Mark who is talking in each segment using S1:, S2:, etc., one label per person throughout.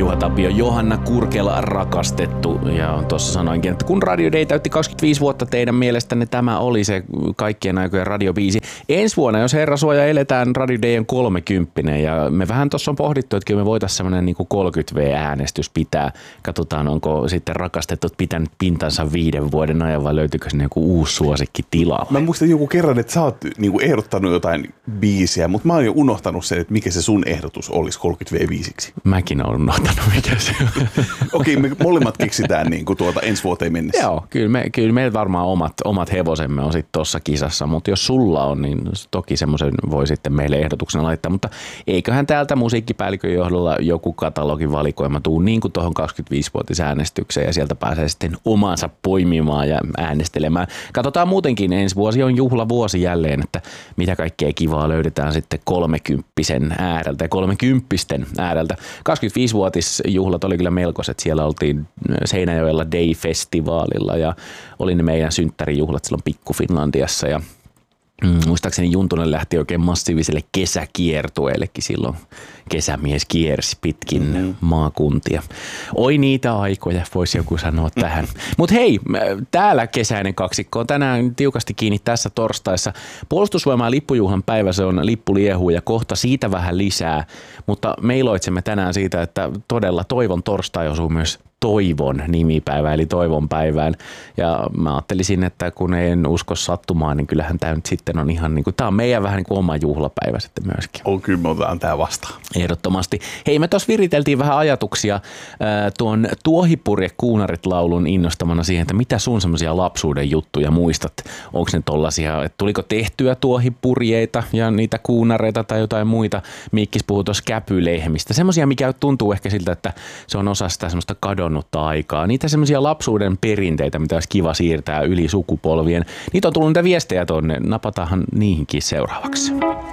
S1: Juha Tapio, Johanna Kurkela rakastettu. Ja tuossa sanoinkin, että kun Radio Day täytti 25 vuotta teidän mielestänne, tämä oli se kaikkien aikojen radiobiisi. Ensi vuonna, jos herra suoja, eletään Radio Dayn 30. Ja me vähän tuossa on pohdittu, että kyllä me voitaisiin semmoinen niin 30V-äänestys pitää. Katsotaan, onko sitten rakastetut pitänyt pintansa 5 vuoden ajan vai löytyykö sinne joku uusi suosikki tilalla.
S2: Mä muistan joku kerran, että sä oot niinku ehdottanut jotain biisiä, mutta mä oon jo unohtanut sen, että mikä se sun ehdotus olisi 30V-biisiksi.
S1: Mäkin olen unohtanut, mikä se on.
S2: Okei, me molemmat keksitään niinku ensi vuoteen mennessä.
S1: Joo, kyllä meillä varmaan omat hevosemme on sitten tuossa kisassa, mutta jos sulla on, niin toki semmoisen voi sitten meille ehdotuksena laittaa, mutta eiköhän täältä musiikkipäällikön johdolla joku katalogin valikoima tuu niin kuin tuohon 25-vuotisäänestykseen ja sieltä pääsee sitten omansa poimimaan ja äänestelemään. Katsotaan muutenkin, ensi vuosi on juhlavuosi jälleen, että mitä kaikkea kivaa löydetään sitten 30-sen ääreltä ja 30-sten ääreltä. 25-vuotisjuhlat oli kyllä melkoiset. Siellä oltiin Seinäjoella Day-festivaalilla ja oli ne meidän synttärijuhlat silloin Pikku Finlandiassa ja muistaakseni Juntunen lähti oikein massiiviselle kesäkiertueellekin silloin. Kesämies kiersi pitkin maakuntia. Oi niitä aikoja, voisi joku sanoa tähän. Mutta hei, täällä kesäinen kaksikko on tänään tiukasti kiinni tässä torstaissa. Puolustusvoimaa lippujuhlan päivä, se on lippu liehuu ja kohta siitä vähän lisää. Mutta me iloitsemme tänään siitä, että todella Toivon torstai osuu myös Toivon nimipäivä eli Toivon päivään. Ja mä ajattelisin, että kun en usko sattumaan, niin kyllähän tämä nyt sitten on ihan niin kuin, tämä on meidän vähän niin kuin oma juhlapäivä sitten myöskin.
S2: On kyllä, me otetaan tämä vastaan.
S1: Ehdottomasti. Hei, me tuossa viriteltiin vähän ajatuksia tuon Tuohipurje-kuunarit-laulun innostamana siihen, että mitä sun semmoisia lapsuuden juttuja muistat? Onko ne tollaisia, että tuliko tehtyä tuohipurjeita ja niitä kuunareita tai jotain muita? Mikkis puhui tuossa käpylehmistä. Semmoisia, mikä tuntuu ehkä siltä, että se on osa sitä semmoista kadonnutta aikaa. Niitä semmoisia lapsuuden perinteitä, mitä olisi kiva siirtää yli sukupolvien. Niitä on tullut niitä viestejä tonne. Napataanhan niihinkin seuraavaksi.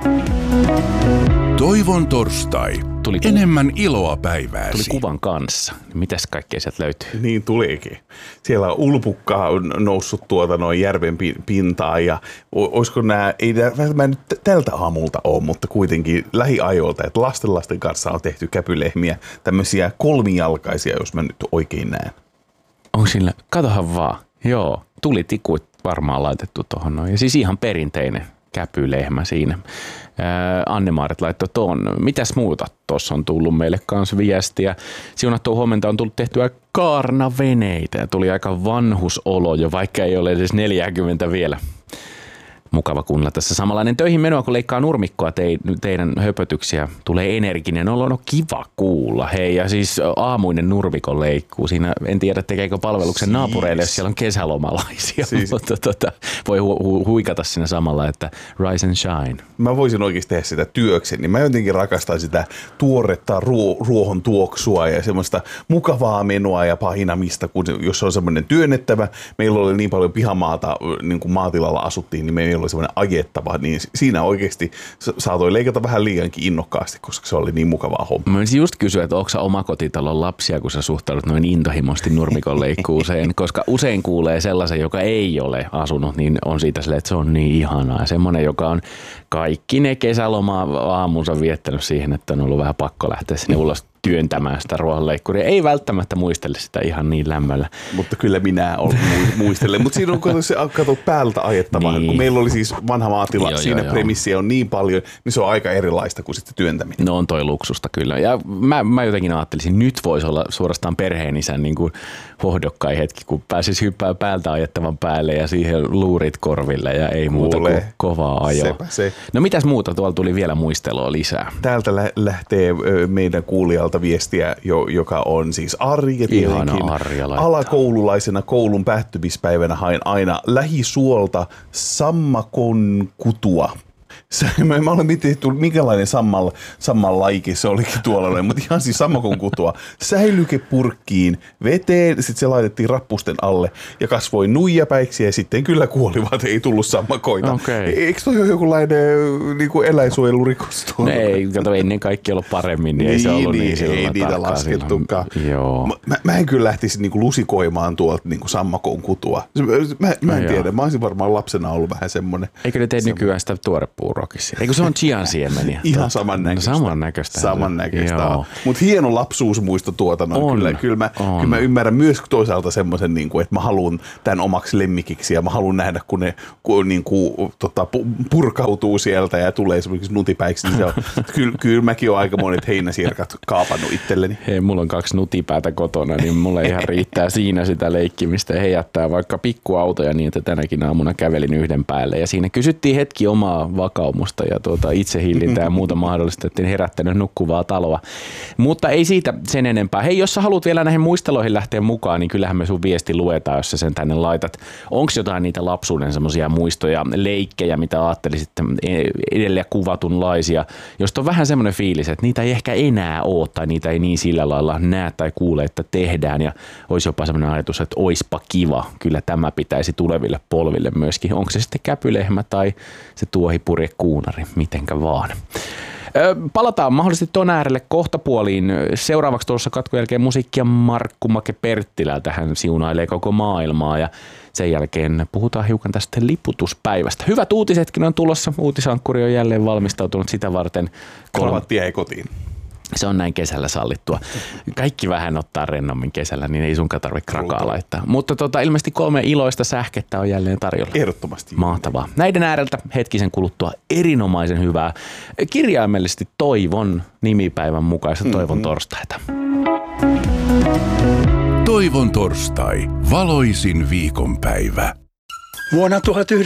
S3: Toivon torstai. Enemmän iloa päivääsi.
S1: Tuli kuvan kanssa. Mitäs kaikkea sieltä löytyy?
S2: Niin tulikin. Siellä on ulpukka noussut järven pintaan ja olisiko nämä, ei mä nyt tältä aamulta ole, mutta kuitenkin lähiajoilta, että lasten kanssa on tehty käpylehmiä, tämmöisiä kolmijalkaisia, jos mä nyt oikein näen.
S1: Onko sillä? Katohan vaan. Joo, tulitikut varmaan laitettu tuohon noin. Ja siis ihan perinteinen käpylehmä siinä. Anne-Maaret laittoi ton. Mitäs muuta? Tuossa on tullut meille kanssa viestiä. Siunattua huomenta on tullut tehtyä kaarnaveneitä ja tuli aika vanhusolo jo, vaikka ei ole edes 40 vielä. Mukava kuunnella tässä samanlainen töihin menoa, kun leikkaa nurmikkoa teidän höpötyksiä. Tulee energinen olo, no kiva kuulla. Hei, ja siis aamuinen nurmikon leikkuu. Siinä en tiedä, tekeekö palveluksen naapureille, jos siellä on kesälomalaisia. Mutta voi huikata siinä samalla, että rise and shine. Mä
S2: voisin oikeasti tehdä sitä työkseni. Mä jotenkin rakastan sitä tuoretta ruohon tuoksua ja semmoista mukavaa menoa ja pahinamista, kun jos on semmoinen työnnettävä. Meillä oli niin paljon pihamaata, niin kuin maatilalla asuttiin, niin meillä oli semmoinen ajettava, niin siinä oikeasti saatoi leikata vähän liiankin innokkaasti, koska se oli niin mukavaa homma.
S1: Mä olisin just kysyä, että onko sä omakotitalon lapsia, kun sä suhtaudut noin intohimoisesti nurmikon leikkuuseen, koska usein kuulee sellaisen, joka ei ole asunut, niin on siitä silleen, että se on niin ihanaa. Ja semmoinen, joka on kaikki ne kesäloma-aamunsa viettänyt siihen, että on ollut vähän pakko lähteä sinne ulos työntämään sitä ruohonleikkuria. Ei välttämättä muistele sitä ihan niin lämmöllä.
S2: Mutta kyllä minä muistelen. Mutta siinä on kato päältä ajettavaa. Niin. Kun meillä oli siis vanha maatila, siinä premissiä on niin paljon, niin se on aika erilaista kuin sitten työntäminen.
S1: No on toi luksusta kyllä. Ja mä jotenkin ajattelisin, nyt voisi olla suorastaan perheenisän niin kuin hohdokkain hetki, kun pääsisi hyppää päältä ajettavan päälle ja siihen luurit korville ja ei muuta kuin kovaa ajoa.
S2: Se.
S1: No mitäs muuta? Tuolla tuli vielä muistelua lisää.
S2: Täältä lähtee meidän kuulijalta viestiä, joka on siis Arja.
S1: Ihana Arja laittaa.
S2: Alakoululaisena koulun päättymispäivänä hain aina lähisuolta sammakon kutua. Mä olen miettinyt, minkälainen sammanlaike se olikin tuolla, mutta ihan siis sammakon kutua. Säilykepurkkiin, veteen, sitten se laitettiin rappusten alle ja kasvoi nuijapäiksi ja sitten kyllä kuolivat, ei tullut sammakoita.
S1: Okay.
S2: Eikö toi ole jokinlainen niin eläinsuojelurikos tuolla?
S1: No ei, kato, ennen kaikki ollut paremmin, niin ei se ollut niin silloin
S2: ei niitä laskettukaan. Mä en kyllä lähtisi niin lusikoimaan tuolta niin sammakon kutua. Mä en tiedä, mä olisin varmaan lapsena ollut vähän semmoinen.
S1: Eikö ne tee nykyään sitä tuorepuuroa? Rockies. Eikö se on chiansiemeniä?
S2: Ihan samannäköistä.
S1: No, samannäköistä.
S2: Samannäköistä. Mutta hieno lapsuusmuisto tuotannon. Kyllä mä ymmärrän myös toisaalta semmoisen, niin että mä haluan tämän omaksi lemmikiksi ja mä haluan nähdä, kun ne purkautuu sieltä ja tulee esimerkiksi nutipäiksi. Niin kyllä mäkin olen aika monet heinäsirkat kaapannut itselleni.
S1: Hei, mulla on 2 nutipäätä kotona, niin mulla ihan riittää siinä sitä leikkimistä. He jättää vaikka pikkuautoja niin, että tänäkin aamuna kävelin yhden päälle. Ja siinä kysyttiin hetki omaa vakaumusta ja itsehillintää ja muuta mahdollista, että en herättänyt nukkuvaa taloa. Mutta ei siitä sen enempää. Hei, jos sä haluat vielä näihin muisteloihin lähteä mukaan, niin kyllähän me sun viesti luetaan, jos sä sen tänne laitat. Onko jotain niitä lapsuuden semmoisia muistoja, leikkejä, mitä ajattelisit edellä kuvatunlaisia, josta on vähän semmoinen fiilis, että niitä ei ehkä enää ole tai niitä ei niin sillä lailla näe tai kuule, että tehdään ja olisi jopa semmoinen ajatus, että oispa kiva, kyllä tämä pitäisi tuleville polville myöskin. Onko se sitten käpylehmä tai se tuohipurjekuunari, mitenkä vaan. Palataan mahdollisesti tuon äärelle kohtapuoliin. Seuraavaksi tuossa katkon jälkeen musiikkia Markku Make Perttilältä. Hän siunailee koko maailmaa ja sen jälkeen puhutaan hiukan tästä liputuspäivästä. Hyvät uutisetkin on tulossa. Uutisankkuri on jälleen valmistautunut sitä varten.
S2: Korvattia ei kotiin.
S1: Se on näin kesällä sallittua. Kaikki vähän ottaa rennommin kesällä, niin ei sunkaan tarvitse krakaa laittaa. Mutta ilmeisesti 3 iloista sähkettä on jälleen tarjolla.
S2: Ehdottomasti.
S1: Mahtavaa. Näiden ääreltä hetkisen kuluttua erinomaisen hyvää kirjaimellisesti Toivon nimipäivän mukaista Toivon torstaita.
S3: Toivon torstai. Valoisin viikonpäivä.
S4: Vuonna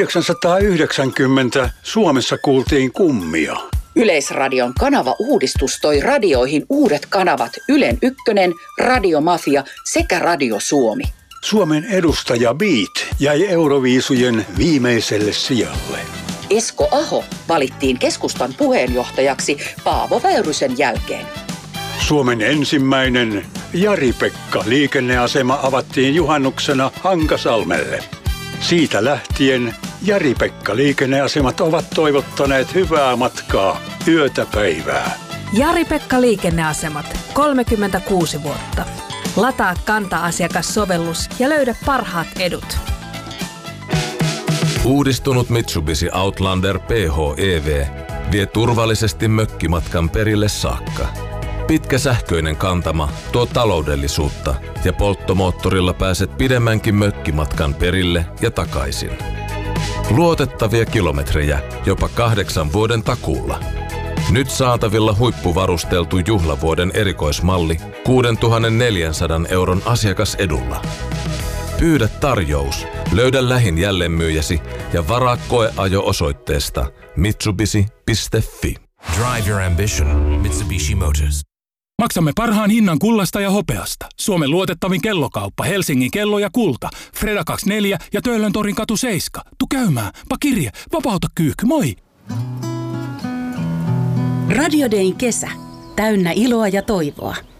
S4: 1990 Suomessa kuultiin kummia.
S5: Yleisradion kanavauudistus toi radioihin uudet kanavat Ylen Ykkönen, Radiomafia sekä Radio Suomi.
S4: Suomen edustaja Beat jäi Euroviisujen viimeiselle sijalle.
S5: Esko Aho valittiin keskustan puheenjohtajaksi Paavo Väyrysen jälkeen.
S4: Suomen ensimmäinen Jari-Pekka liikenneasema avattiin juhannuksena Hankasalmelle. Siitä lähtien Jari-Pekka liikenneasemat ovat toivottaneet hyvää matkaa yötä päivää.
S6: Jari-Pekka liikenneasemat, 36 vuotta. Lataa Kanta-asiakassovellus ja löydä parhaat edut.
S7: Uudistunut Mitsubishi Outlander PHEV vie turvallisesti mökkimatkan perille saakka. Pitkä sähköinen kantama tuo taloudellisuutta ja polttomoottorilla pääset pidemmänkin mökkimatkan perille ja takaisin. Luotettavia kilometrejä jopa 8 vuoden takuulla. Nyt saatavilla huippuvarusteltu juhlavuoden erikoismalli 6,400 € asiakasedulla. Pyydä tarjous, löydä lähin jälleenmyyjäsi ja varaa koeajo osoitteesta mitsubishi.fi.
S8: Drive your ambition. Mitsubishi Motors.
S9: Maksamme parhaan hinnan kullasta ja hopeasta. Suomen luotettavin kellokauppa, Helsingin kello ja kulta. Freda 24 ja Töölöntorin katu 7. Tu käymään, pakirje, vapauta kyykky, moi!
S10: Radio Dayn kesä. Täynnä iloa ja toivoa.